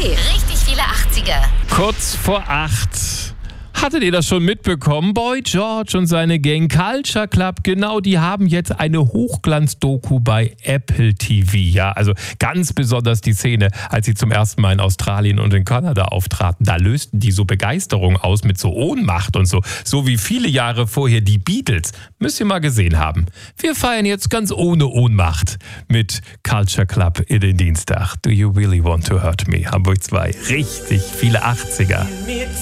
Richtig viele 80er. Kurz vor 8. Hattet ihr das schon mitbekommen? Boy George und seine Gang Culture Club, genau, die haben jetzt eine Hochglanz-Doku bei Apple TV. Ja, also ganz besonders die Szene, als sie zum ersten Mal in Australien und in Kanada auftraten. Da lösten die so Begeisterung aus mit so Ohnmacht und so. So wie viele Jahre vorher die Beatles. Müsst ihr mal gesehen haben. Wir feiern jetzt ganz ohne Ohnmacht mit Culture Club in den Dienstag. Do you really want to hurt me? Hamburg 2. Richtig viele 80er.